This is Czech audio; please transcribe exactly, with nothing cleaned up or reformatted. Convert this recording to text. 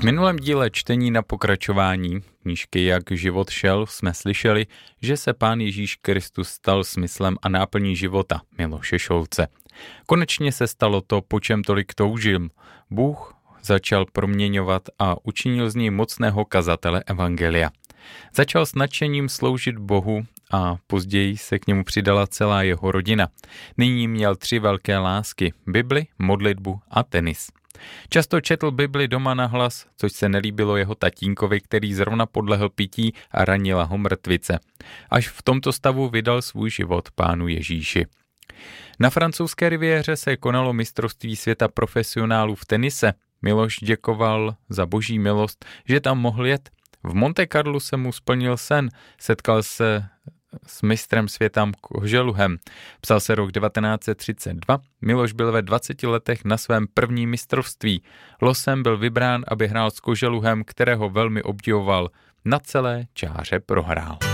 V minulém díle čtení na pokračování knížky Jak život šel jsme slyšeli, že se Pán Ježíš Kristus stal smyslem a náplní života Miloše Šolce. Konečně se stalo to, po čem tolik toužil. Bůh začal proměňovat a učinil z něj mocného kazatele evangelia. Začal s nadšením sloužit Bohu a později se k němu přidala celá jeho rodina. Nyní měl tři velké lásky, Bibli, modlitbu a tenis. Často četl Bibli doma nahlas, což se nelíbilo jeho tatínkovi, který zrovna podlehl pití a ranila ho mrtvice. Až v tomto stavu vydal svůj život Pánu Ježíši. Na francouzské riviéře se konalo mistrovství světa profesionálů v tenise. Miloš děkoval za boží milost, že tam mohl jet. V Monte Carlu se mu splnil sen, setkal se s mistrem světa Koželuhem. Psal se rok devatenáct set třicet dva, Miloš byl ve dvaceti letech na svém prvním mistrovství. Losem byl vybrán, aby hrál s Koželuhem, kterého velmi obdivoval. Na celé čáře prohrál.